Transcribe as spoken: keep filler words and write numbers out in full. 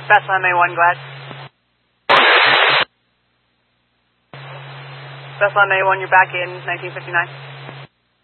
Bethlehem A one, go ahead. Bethlehem A one, you're back in nineteen fifty-nine.